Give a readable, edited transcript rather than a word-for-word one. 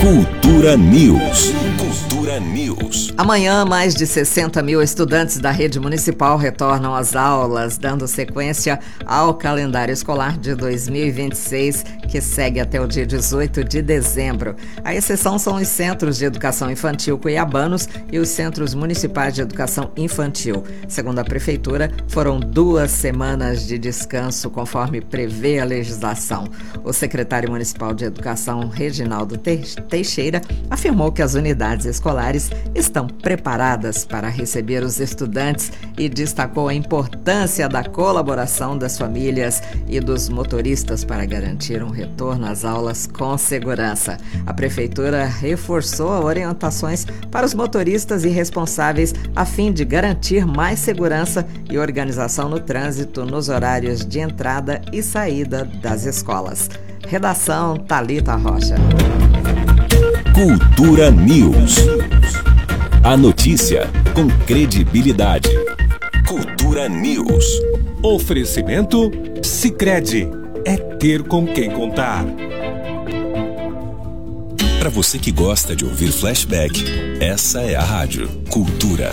Cultura News. Cultura News. Amanhã, mais de 60 mil estudantes da rede municipal retornam às aulas, dando sequência ao calendário escolar de 2026, que segue até o dia 18 de dezembro. A exceção são os Centros de Educação Infantil cuiabanos e os Centros Municipais de Educação Infantil. Segundo a Prefeitura, foram 2 semanas de descanso, conforme prevê a legislação. O secretário municipal de Educação, Reginaldo Teixeira, afirmou que as unidades escolares estão preparadas para receber os estudantes e destacou a importância da colaboração das famílias e dos motoristas para garantir um retorno às aulas com segurança. A Prefeitura reforçou orientações para os motoristas e responsáveis a fim de garantir mais segurança e organização no trânsito nos horários de entrada e saída das escolas. Redação Thalita Rocha. Cultura News. A notícia com credibilidade. Cultura News. Oferecimento Sicredi. É ter com quem contar. Para você que gosta de ouvir flashback, essa é a Rádio Cultura.